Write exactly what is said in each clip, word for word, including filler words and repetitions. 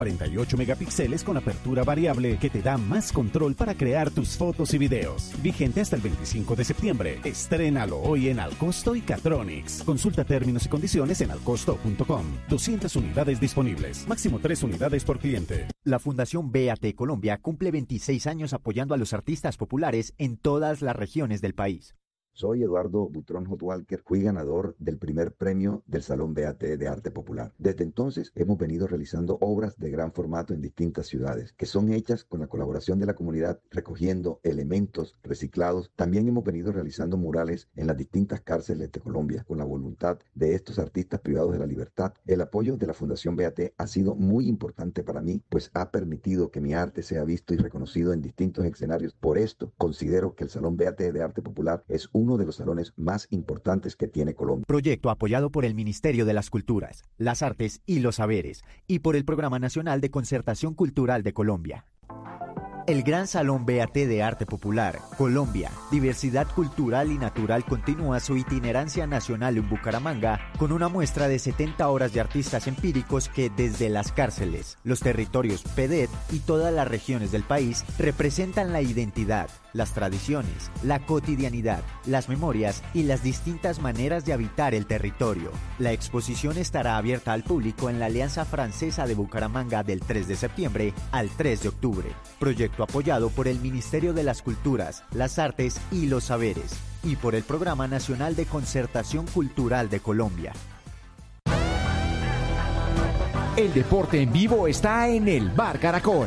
cuarenta y ocho megapíxeles con apertura variable que te da más control para crear tus fotos y videos. Vigente hasta el veinticinco de septiembre. Estrénalo hoy en Alcosto y Catronics. Consulta términos y condiciones en alcosto punto com. doscientas unidades disponibles. Máximo tres unidades por cliente. La Fundación B A T Colombia cumple veintiséis años apoyando a los artistas populares en todas las regiones del país. Soy Eduardo Butrón Hot Walker, fui ganador del primer premio del Salón B A T de Arte Popular. Desde entonces hemos venido realizando obras de gran formato en distintas ciudades, que son hechas con la colaboración de la comunidad, recogiendo elementos reciclados. También hemos venido realizando murales en las distintas cárceles de Colombia, con la voluntad de estos artistas privados de la libertad. El apoyo de la Fundación B A T ha sido muy importante para mí, pues ha permitido que mi arte sea visto y reconocido en distintos escenarios. Por esto, considero que el Salón B A T de Arte Popular es un uno de los salones más importantes que tiene Colombia. Proyecto apoyado por el Ministerio de las Culturas, las Artes y los Saberes y por el Programa Nacional de Concertación Cultural de Colombia. El Gran Salón B A T de Arte Popular, Colombia, Diversidad Cultural y Natural continúa su itinerancia nacional en Bucaramanga con una muestra de setenta horas de artistas empíricos que desde las cárceles, los territorios P D E T y todas las regiones del país representan la identidad, las tradiciones, la cotidianidad, las memorias y las distintas maneras de habitar el territorio. La exposición estará abierta al público en la Alianza Francesa de Bucaramanga del tres de septiembre al tres de octubre. Proyecto apoyado por el Ministerio de las Culturas, las Artes y los Saberes y por el Programa Nacional de Concertación Cultural de Colombia. El deporte en vivo está en el Bar Caracol.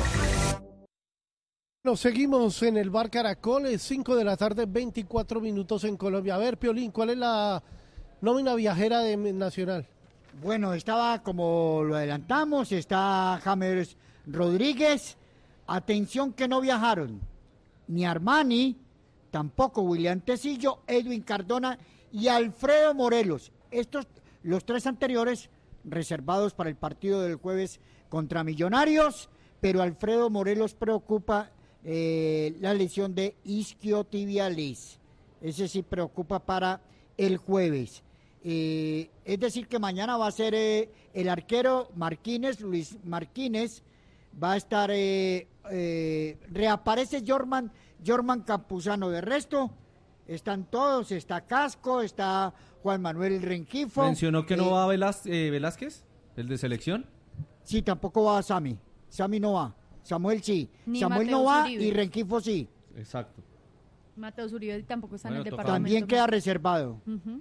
Nos seguimos en el Bar Caracol, es cinco de la tarde, veinticuatro minutos en Colombia. A ver, Piolín, ¿cuál es la nómina viajera de Nacional? Bueno, estaba, como lo adelantamos, está James Rodríguez. Atención que no viajaron ni Armani, tampoco William Tecillo, Edwin Cardona y Alfredo Morelos. Estos, los tres anteriores, reservados para el partido del jueves contra Millonarios, pero Alfredo Morelos preocupa eh, la lesión de isquiotibialis. Ese sí preocupa para el jueves. Eh, es decir, que mañana va a ser eh, el arquero Marquínez, Luis Marquínez, va a estar, eh, eh, reaparece Jorman, Jorman Campuzano. De resto, están todos, está Casco, está Juan Manuel Rengifo. ¿Mencionó que no eh, va Velaz, eh, Velázquez, el de selección? Sí, tampoco va Sami, Sami no va, Samuel sí, Ni Samuel Mateo no va Zuribe. Y Rengifo sí. Exacto. Mateo Zuribe tampoco está Bueno, en el toca. departamento. También queda reservado. Uh-huh.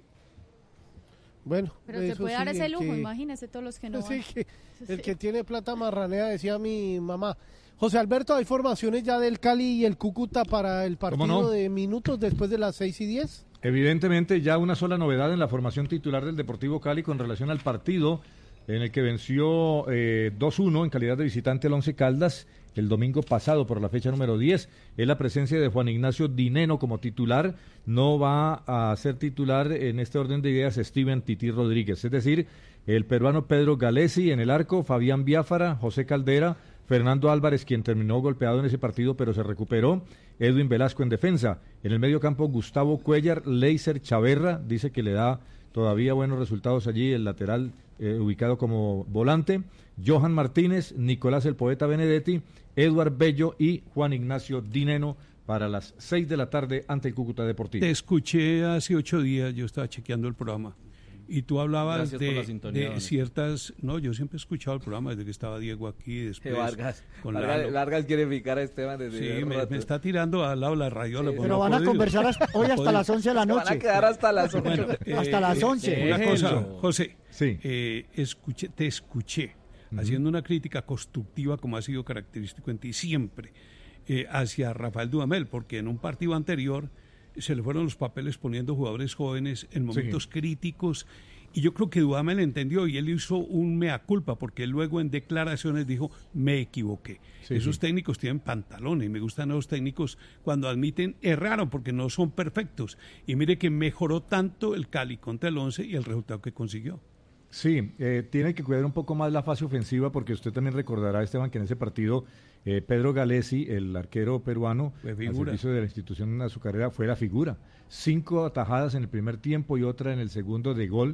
Bueno, Pero se eso puede sí, dar ese el lujo, que- imagínese todos los que no Sí, van. que el que tiene plata marranea, decía mi mamá. José Alberto, ¿hay formaciones ya del Cali y el Cúcuta para el partido no? de minutos después de las seis y diez? Evidentemente ya una sola novedad en la formación titular del Deportivo Cali con relación al partido en el que venció eh, dos uno en calidad de visitante al Once Caldas el domingo pasado por la fecha número diez. Es la presencia de Juan Ignacio Dineno como titular. No va a ser titular en este orden de ideas Steven Tití Rodríguez. Es decir, el peruano Pedro Galesi en el arco, Fabián Biafara, José Caldera, Fernando Álvarez, quien terminó golpeado en ese partido pero se recuperó, Edwin Velasco en defensa. En el medio campo, Gustavo Cuellar, Leiser Chaverra, dice que le da todavía buenos resultados allí, el lateral eh, ubicado como volante, Johan Martínez, Nicolás el Poeta Benedetti, Eduard Bello y Juan Ignacio Dineno para las seis de la tarde ante el Cúcuta Deportivo. Te escuché hace ocho días, yo estaba chequeando el programa, y tú hablabas Gracias por la de, sintonía, de don. ciertas... No, yo siempre he escuchado el programa desde que estaba Diego aquí, después Vargas. con Vargas, Lalo. Vargas quiere picar a Esteban desde Sí, hace me, rato. me está tirando al lado la radiola. Sí, pues Pero no van ha a podido. conversar hasta- hoy No ha hasta podido. las once de la Se van noche. a quedar hasta las ocho. Bueno, Hasta las once. Una cosa, Déjenlo. José, Sí. eh, escuché, te escuché haciendo una crítica constructiva, como ha sido característico en ti siempre, eh, hacia Rafael Dudamel, porque en un partido anterior se le fueron los papeles poniendo jugadores jóvenes en momentos Sí. críticos, y yo creo que Dudamel entendió y él hizo un mea culpa, porque él luego en declaraciones dijo, me equivoqué. Sí, Esos sí. técnicos tienen pantalones, y me gustan los técnicos cuando admiten erraron, porque no son perfectos. Y mire que mejoró tanto el Cali contra el Once y el resultado que consiguió. Sí, eh, tiene que cuidar un poco más la fase ofensiva porque usted también recordará, Esteban, que en ese partido eh, Pedro Galesi, el arquero peruano, Fue al figura. servicio de la institución a su carrera, fue la figura. Cinco atajadas en el primer tiempo y otra en el segundo de gol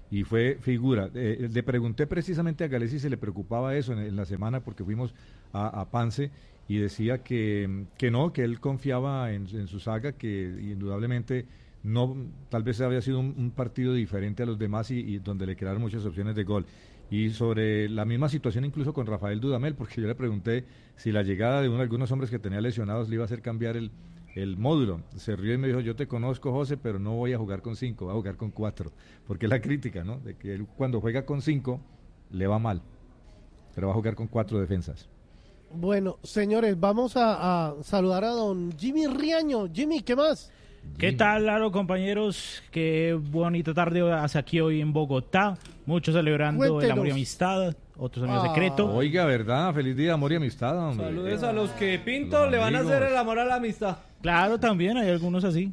y fue figura. Eh, le pregunté precisamente a Gales si se le preocupaba eso en, en la semana, porque fuimos a, a Pance, y decía que, que no, que él confiaba en, en su saga, que indudablemente no, tal vez había sido un, un partido diferente a los demás y, y donde le crearon muchas opciones de gol. Y sobre la misma situación incluso con Rafael Dudamel, porque yo le pregunté si la llegada de uno, algunos hombres que tenía lesionados le iba a hacer cambiar el, el módulo. Se rió y me dijo, yo te conozco, José, pero no voy a jugar con cinco, voy a jugar con cuatro. Porque es la crítica, ¿no? De que él cuando juega con cinco le va mal, pero va a jugar con cuatro defensas. Bueno, señores, vamos a, a saludar a don Jimmy Riaño. Jimmy, ¿qué más? ¿Qué tal, Laro, compañeros? Qué bonita tarde hace aquí hoy en Bogotá. Muchos celebrando Cuéntenos. el amor y amistad, otros amigos Ah. secreto. Oiga, ¿verdad? Feliz día, amor y amistad, hombre. Saludos a los que Pinto Los le van a amigos. hacer el amor a la amistad. Claro, también hay algunos así.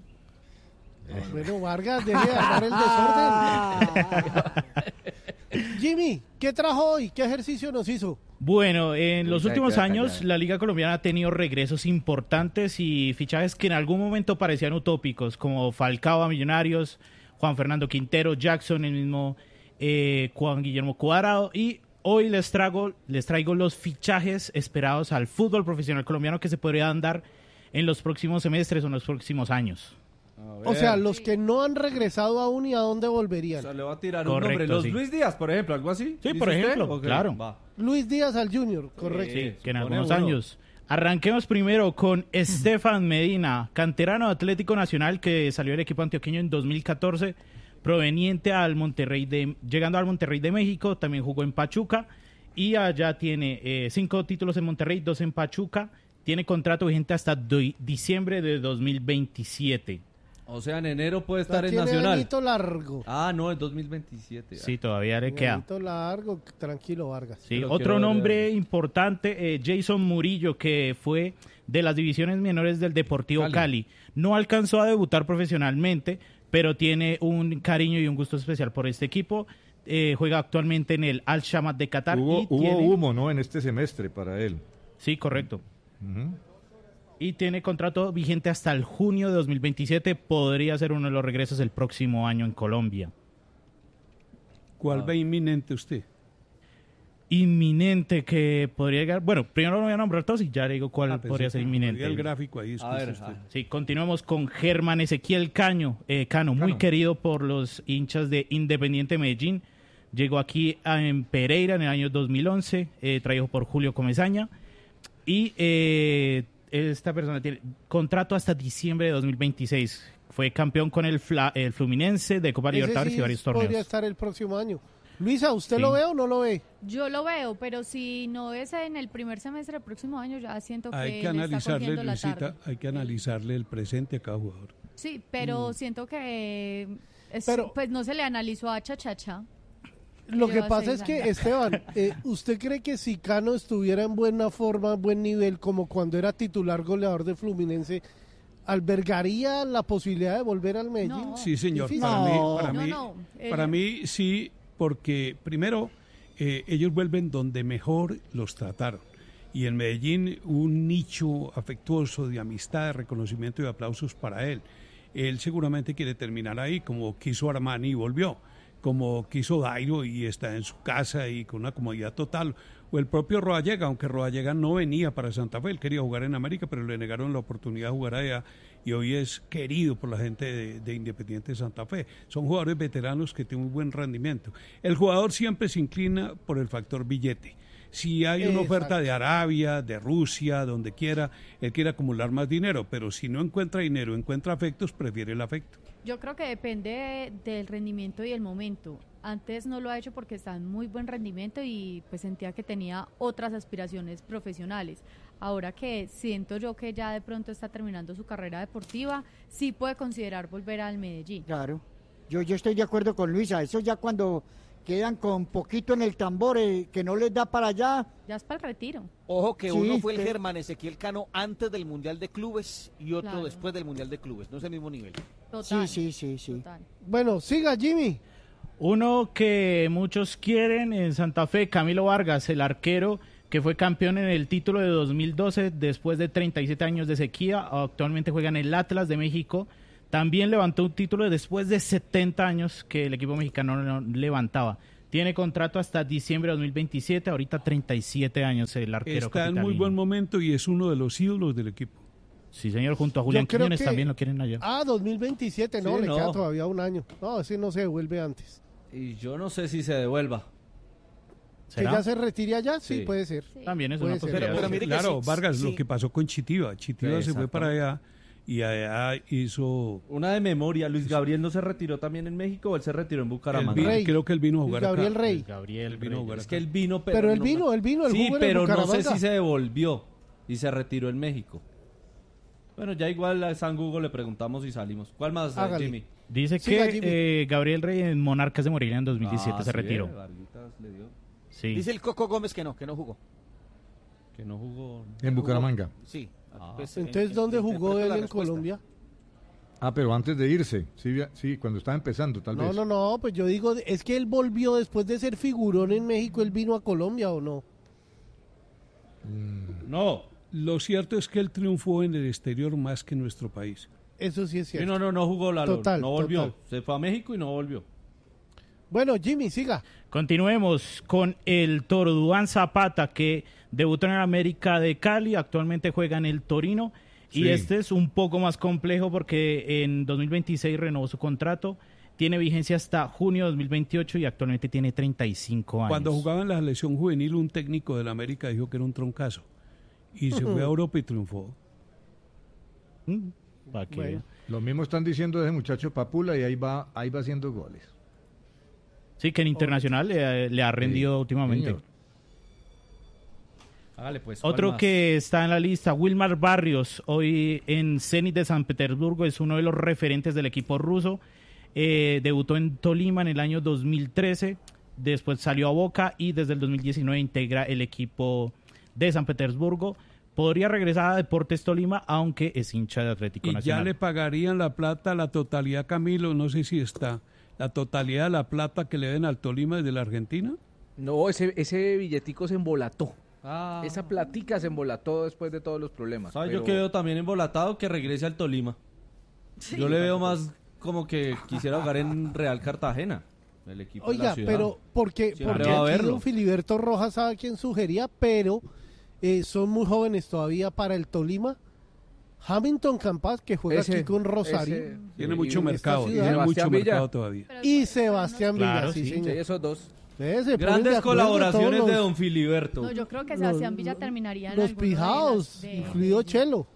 Bueno, Vargas, deje de armar el desorden. Jimmy, ¿qué trajo hoy? ¿Qué ejercicio nos hizo? Bueno, en los Uy, últimos calla, años calla. la Liga Colombiana ha tenido regresos importantes y fichajes que en algún momento parecían utópicos, como Falcao a Millonarios, Juan Fernando Quintero, Jackson, el mismo eh, Juan Guillermo Cuadrado, y hoy les traigo, les traigo los fichajes esperados al fútbol profesional colombiano que se podrían dar en los próximos semestres o en los próximos años. O sea, los que no han regresado aún y a dónde O volverían. sea, le va a tirar Correcto, un nombre. Los sí. Luis Díaz, por ejemplo, algo así. Sí, ¿Dice por usted? ejemplo, Ok, claro. va. Luis Díaz al Junior, correcto. Sí, que en supone algunos uno. años. Arranquemos primero con Estefan Medina, canterano de Atlético Nacional que salió del equipo antioqueño en dos mil catorce, proveniente al Monterrey de, llegando al Monterrey de México, también jugó en Pachuca y allá tiene eh, cinco títulos en Monterrey, dos en Pachuca, tiene contrato vigente hasta do- diciembre de dos mil veintisiete. O sea, en enero puede estar Ya en tiene Nacional. añito largo. Ah, no, en dos mil veintisiete. Sí, todavía le queda. Añito largo, tranquilo, Vargas. Sí, Pero otro quiero ver- nombre importante, eh, Jason Murillo, que fue de las divisiones menores del Deportivo Cali. Cali. No alcanzó a debutar profesionalmente, pero tiene un cariño y un gusto especial por este equipo. Eh, juega actualmente en el Al Shamat de Qatar. Hubo, y hubo tiene... humo, ¿no? En este semestre para él. Sí, correcto. Ujú. Y tiene contrato vigente hasta el junio de dos mil veintisiete. Podría ser uno de los regresos el próximo año en Colombia. ¿Cuál ve inminente usted? Inminente que podría llegar. Bueno, primero lo voy a nombrar todos y ya le digo cuál Ah, pensé podría ser que inminente. ponía el gráfico ahí, A escuche ver, usted. ah. Sí, continuamos con Germán Ezequiel Caño, eh, Cano, muy Cano. querido por los hinchas de Independiente Medellín. Llegó aquí a, en Pereira en el año dos mil once, eh, traído por Julio Comesaña. Y eh, esta persona tiene contrato hasta diciembre de dos mil veintiséis. Fue campeón con el, Fla- el Fluminense de Copa Ese Libertadores sí y varios podría torneos. estar el próximo año. Luisa, ¿usted Sí. lo ve o no lo ve? Yo lo veo, pero si no es en el primer semestre del próximo año, ya siento que, Hay que le está analizarle, cogiendo la Luisita, tarde. hay que analizarle el presente a cada jugador. Sí, pero siento que es- Pero- pues no se le analizó a Chachacha. Lo que Lleva pasa seis es que, años. Esteban, eh, ¿usted cree que si Cano estuviera en buena forma, en buen nivel, como cuando era titular goleador de Fluminense, albergaría la posibilidad de volver al Medellín? No. Sí, señor. Difícil. Para mí, No. para No, mí, no, ella- para mí sí, porque primero eh, ellos vuelven donde mejor los trataron. Y en Medellín un nicho afectuoso de amistad, de reconocimiento y de aplausos para él. Él seguramente quiere terminar ahí, como quiso Armani y volvió, como quiso Dairo y está en su casa y con una comodidad total. O el propio Rodallega, aunque Rodallega no venía para Santa Fe, él quería jugar en América, pero le negaron la oportunidad de jugar allá y hoy es querido por la gente de, de Independiente Santa Fe. Son jugadores veteranos que tienen un buen rendimiento. El jugador siempre se inclina por el factor billete. Si hay una Exacto. oferta de Arabia, de Rusia, donde quiera, él quiere acumular más dinero, pero si no encuentra dinero, encuentra afectos, prefiere el afecto. Yo creo que depende del rendimiento y el momento. Antes no lo ha hecho porque está en muy buen rendimiento y pues sentía que tenía otras aspiraciones profesionales. Ahora que siento yo que ya de pronto está terminando su carrera deportiva, sí puede considerar volver al Medellín. Claro. Yo, yo estoy de acuerdo con Luisa. Eso ya cuando quedan con poquito en el tambor, eh, que no les da para allá. Ya es para el retiro. Ojo que Sí, uno fue el que- Germán Ezequiel Cano antes del Mundial de Clubes y otro Claro. después del Mundial de Clubes. No es el mismo nivel. Total. Sí, sí, sí, sí. Total. Bueno, siga, Jimmy. Uno que muchos quieren en Santa Fe, Camilo Vargas, el arquero que fue campeón en el título de dos mil doce después de treinta y siete años de sequía. Actualmente juega en el Atlas de México. también levantó un título después de setenta años que el equipo mexicano no levantaba. Tiene contrato hasta diciembre de dos mil veintisiete, ahorita treinta y siete años el arquero Está en capitalino. muy buen momento y es uno de los ídolos del equipo. Sí, señor, junto a Julián Yo creo Quiñones que- también lo quieren allá. Ah, dos mil veintisiete, no, Sí, le no. queda todavía un año. No, ese no se devuelve antes. Y yo no sé si se devuelva. ¿Que ya se retire allá? Sí, Sí. puede ser. También es Puede una ser. posibilidad. Pero mire que Claro, sí, Vargas, sí. lo que pasó con Chitiva. Chitiva Sí, se fue exacto. para allá y allá hizo... Una de memoria, Luis Gabriel no se retiró también en México o él se retiró en él Bucaramanga. vino- Rey. creo que él vino a Luis jugar Gabriel acá. Rey. Gabriel Él vino a jugar Es acá. que él vino, pero, Pero él no- vino, él vino, él Sí, jugó en pero no sé Bucaramanga. si se devolvió y se retiró en México. Bueno, ya igual a San Google le preguntamos y salimos. ¿Cuál más, eh, Hágale. Jimmy? Dice Siga, que Jimmy. eh, Gabriel Rey en Monarcas de Morelia en dos mil diecisiete Ah, se sí, retiró. Varguitas le dio. Sí. Dice el Coco Gómez que no, que no jugó. Que no jugó. En Bucaramanga. Sí. Ah. pues, en- Entonces, en- ¿dónde jugó interpreto él la en respuesta. Colombia? Ah, pero antes de irse. Sí, vi- sí, cuando estaba empezando, tal No, vez. no, no, pues yo digo, es que él volvió después de ser figurón en México, él vino a Colombia o no. No. Lo cierto es que él triunfó en el exterior más que en nuestro país. Eso sí es Sí, cierto. no, no, no jugó Lalo. Total, no volvió. total. Se fue a México y no volvió. Bueno, Jimmy, siga. Continuemos con el Toro Duván Zapata, que debutó en el América de Cali, actualmente juega en el Torino. Y Sí. este es un poco más complejo porque en dos mil veintiséis renovó su contrato, tiene vigencia hasta junio de dos mil veintiocho y actualmente tiene treinta y cinco años. Cuando jugaba en la selección juvenil, un técnico del América dijo que era un troncazo. Y se fue a Europa y triunfó. Mm, pa' que Bueno. vea. Lo mismo están diciendo de ese muchacho Papula y ahí va, ahí va haciendo goles. Sí, que en Internacional le, le ha rendido Sí, últimamente. señor. Hágale pues. ¿cuál Otro más? que está en la lista, Wilmar Barrios, hoy en Zenit de San Petersburgo, es uno de los referentes del equipo ruso. Eh, debutó en Tolima en el año dos mil trece, después salió a Boca y desde el dos mil diecinueve integra el equipo de San Petersburgo. Podría regresar a Deportes Tolima, aunque es hincha de Atlético Y ya Nacional. le pagarían la plata, la totalidad, Camilo, no sé si está, la totalidad de la plata que le den al Tolima desde la Argentina. No, ese, ese billetico se embolató. Ah. Esa platica se embolató después de todos los problemas. ¿Sabes? pero- Yo que veo también embolatado que regrese al Tolima. Yo le veo más como que quisiera jugar en Real Cartagena. El equipo de la Oiga, ciudad. pero porque, Siempre porque va a aquí verlo. don Filiberto Rojas sabe a quién sugería, pero eh, son muy jóvenes todavía para el Tolima. Hamilton Campas, que juega Ese- aquí con Rosario. ese- Tiene y- mucho y mercado, esta tiene ciudad- mucho Sebastián Villa. mercado todavía. Y Sebastián Villa, Claro, sí, sí, Sí, señor. esos dos. Ve, se ponen de Grandes acuerdo colaboraciones todos de los- Don Filiberto. No, yo creo que Sebastián Villa terminaría en Los alguno de pijados, las- de- incluido Chelo.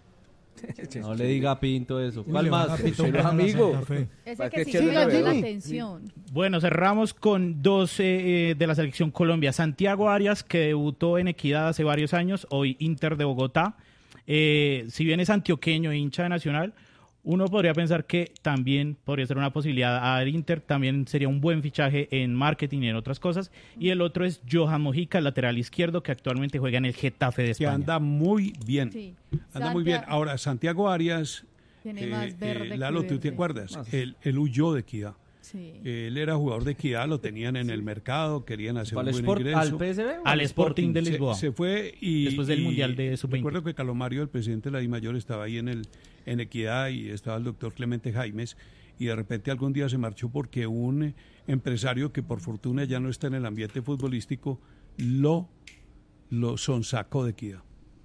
No le diga a Pinto eso. ¿Cuál le van más? a Pinto Pero a la amigo. Santa Fe. Ese Para que que sí Chelo me llama Jimmy. la atención. Bueno, cerramos con dos eh, de la selección Colombia. Santiago Arias, que debutó en Equidad hace varios años, hoy Inter de Bogotá. Eh, si bien es antioqueño e hincha de Nacional, uno podría pensar que también podría ser una posibilidad al Inter, también sería un buen fichaje en marketing y en otras cosas. Y el otro es Johan Mojica, lateral izquierdo, que actualmente juega en el Getafe de Que España. anda muy bien. Sí. Anda muy bien. Santiago- Ahora, Santiago Arias, Tiene eh, más verde eh, que Lalo, ¿tú te verde. acuerdas? Ah, Él, él huyó de Equidad. Sí. Él era jugador de Equidad, lo tenían en el mercado, querían hacer ¿Al un buen Sport- ingreso. al P S V o Al Sporting de Se- Lisboa. Se, fue y... Después del y Mundial de sub veinte. Recuerdo que Calomario, el presidente de la DIMAYOR, estaba ahí en, el, en Equidad y estaba el doctor Clemente Jaimes y de repente algún día se marchó porque un eh, empresario que por fortuna ya no está en el ambiente futbolístico lo, lo sonsacó de Equidad.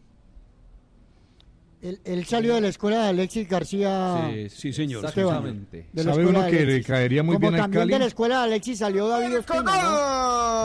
Él, él salió de la escuela de Alexis García. Sí, sí, señor. Exactamente. De la ¿Sabe escuela uno de que le Alexis. caería muy Como bien al también Cali? de la escuela de Alexis salió David Ospina, ¿no?